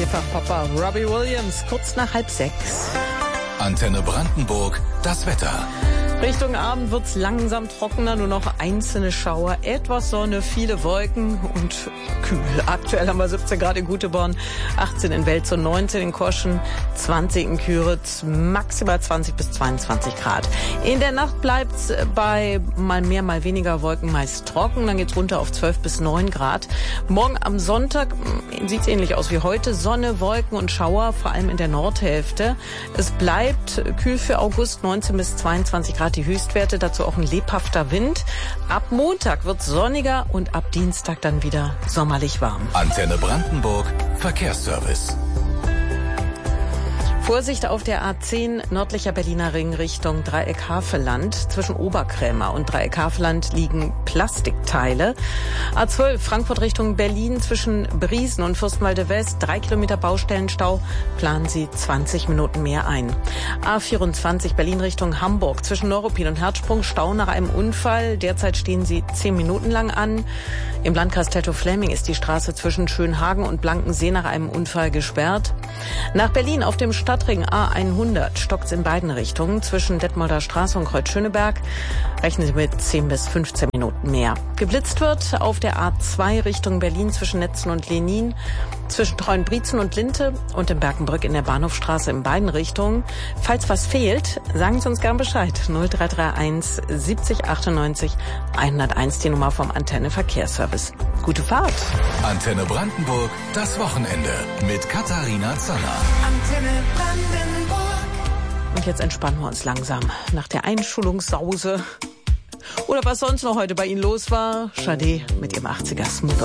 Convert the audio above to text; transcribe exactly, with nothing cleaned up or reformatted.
Vielfach Papa Robbie Williams, kurz nach halb sechs. Antenne Brandenburg, das Wetter. Richtung Abend wird's langsam trockener, nur noch einzelne Schauer, etwas Sonne, viele Wolken und kühl. Aktuell haben wir siebzehn Grad in Guteborn, achtzehn in Welz und neunzehn in Koschen, zwanzig in Küritz, maximal zwanzig bis zweiundzwanzig Grad. In der Nacht bleibt's bei mal mehr, mal weniger Wolken meist trocken, dann geht's runter auf zwölf bis neun Grad. Morgen am Sonntag sieht's ähnlich aus wie heute, Sonne, Wolken und Schauer, vor allem in der Nordhälfte. Es bleibt kühl für August, neunzehn bis zweiundzwanzig Grad die Höchstwerte, dazu auch ein lebhafter Wind. Ab Montag wird's sonniger und ab Dienstag dann wieder sommerlich warm. Antenne Brandenburg, Verkehrsservice. Vorsicht auf der A zehn nördlicher Berliner Ring Richtung Dreieck-Havelland. Zwischen Oberkrämer und Dreieck-Havelland liegen Plastikteile. A zwölf Frankfurt Richtung Berlin zwischen Briesen und Fürstenwalde West. Drei Kilometer Baustellenstau. Planen Sie zwanzig Minuten mehr ein. A vierundzwanzig Berlin Richtung Hamburg zwischen Neuruppin und Herzsprung. Stau nach einem Unfall. Derzeit stehen Sie zehn Minuten lang an. Im Landkreis Teltow-Fläming ist die Straße zwischen Schönhagen und Blankensee nach einem Unfall gesperrt. Nach Berlin auf dem Stadtring A hundert stockt's in beiden Richtungen. Zwischen Detmolder Straße und Kreuz-Schöneberg rechnen Sie mit zehn bis fünfzehn Minuten mehr. Geblitzt wird auf der A zwei Richtung Berlin zwischen Netzen und Lenin, zwischen Treuenbrietzen und Linte und in Berkenbrück in der Bahnhofstraße in beiden Richtungen. Falls was fehlt, sagen Sie uns gern Bescheid. null drei drei eins siebzig achtundneunzig hunderteins, die Nummer vom Antenne Verkehrsservice. Gute Fahrt. Antenne Brandenburg, das Wochenende mit Katharina Zoller. Antenne Brandenburg. Und jetzt entspannen wir uns langsam. Nach der Einschulungssause oder was sonst noch heute bei Ihnen los war, Sade mit ihrem achtziger Smooth